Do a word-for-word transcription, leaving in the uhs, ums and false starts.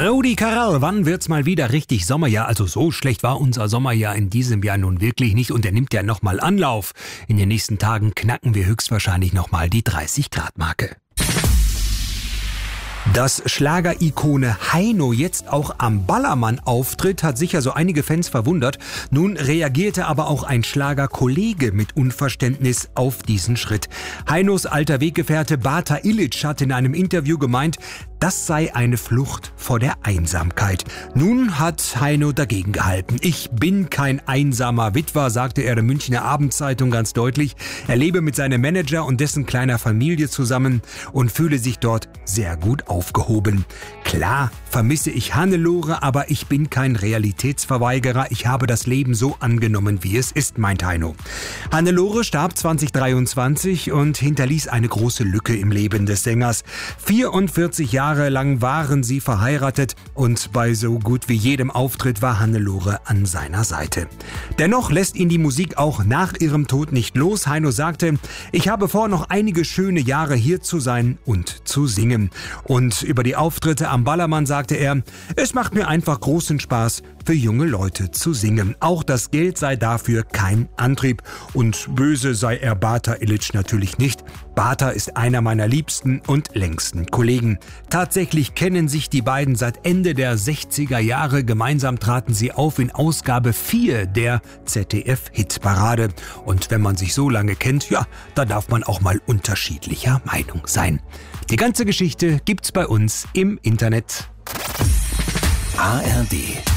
Rudi Carrell, wann wird's mal wieder richtig Sommerjahr? Also so schlecht war unser Sommerjahr in diesem Jahr nun wirklich nicht und er nimmt ja nochmal Anlauf. In den nächsten Tagen knacken wir höchstwahrscheinlich nochmal die dreißig Grad Marke. Dass Schlager-Ikone Heino jetzt auch am Ballermann auftritt, hat sicher so einige Fans verwundert. Nun reagierte aber auch ein Schlagerkollege mit Unverständnis auf diesen Schritt. Heinos alter Weggefährte Bata Ilic hat in einem Interview gemeint, das sei eine Flucht vor der Einsamkeit. Nun hat Heino dagegen gehalten. Ich bin kein einsamer Witwer, sagte er der Münchner Abendzeitung ganz deutlich. Er lebe mit seinem Manager und dessen kleiner Familie zusammen und fühle sich dort sehr gut aufgehoben. Klar vermisse ich Hannelore, aber ich bin kein Realitätsverweigerer. Ich habe das Leben so angenommen, wie es ist, meint Heino. Hannelore starb zwanzig dreiundzwanzig und hinterließ eine große Lücke im Leben des Sängers. vierundvierzig Jahre lang waren sie verheiratet und bei so gut wie jedem Auftritt war Hannelore an seiner Seite. Dennoch lässt ihn die Musik auch nach ihrem Tod nicht los. Heino sagte, ich habe vor, noch einige schöne Jahre hier zu sein und zu singen. Und über die Auftritte am Ballermann sagte er, es macht mir einfach großen Spaß, für junge Leute zu singen. Auch das Geld sei dafür kein Antrieb. Und böse sei er Bata Ilic natürlich nicht. Bata ist einer meiner liebsten und längsten Kollegen. Tatsächlich kennen sich die beiden seit Ende der sechziger Jahre. Gemeinsam traten sie auf in Ausgabe vier der Z D F-Hitparade. Und wenn man sich so lange kennt, ja, da darf man auch mal unterschiedlicher Meinung sein. Die ganze Geschichte gibt's bei uns im Internet. A R D